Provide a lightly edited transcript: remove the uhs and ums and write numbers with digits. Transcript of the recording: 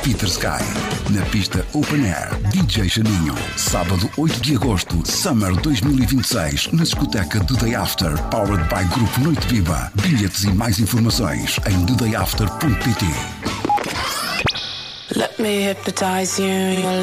Peter Sky. Na pista Open Air, DJ Janinho. Sábado 8 de agosto, Summer 2026, na discoteca The Day After, powered by Grupo Noite Viva. Bilhetes e mais informações em thedayafter.pt. Let me hypnotize you.